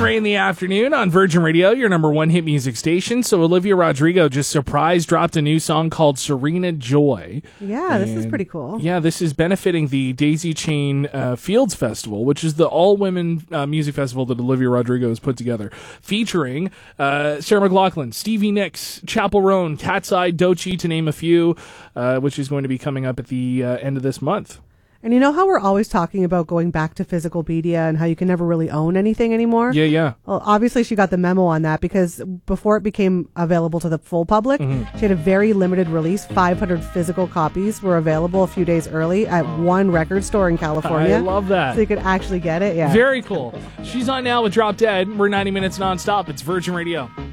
Ray in the afternoon on Virgin Radio, your number one hit music station. So Olivia Rodrigo just surprise dropped a new song called Serena Joy. Yeah, this is pretty cool. Yeah, this is benefiting the Daisy Chain Fields Festival, which is the all-women music festival that Olivia Rodrigo has put together, featuring Sarah McLachlan, Stevie Nicks, Chappell Roan, Cat's Eye, Doechii, to name a few, which is going to be coming up at the end of this month. And you know how we're always talking about going back to physical media and how you can never really own anything anymore? Yeah. Well, obviously she got the memo on that because before it became available to the full public, she had a very limited release. 500 physical copies were available a few days early at one record store in California. I love that. So you could actually get it. Yeah. Very cool. She's on now with Drop Dead. We're 90 minutes nonstop. It's Virgin Radio.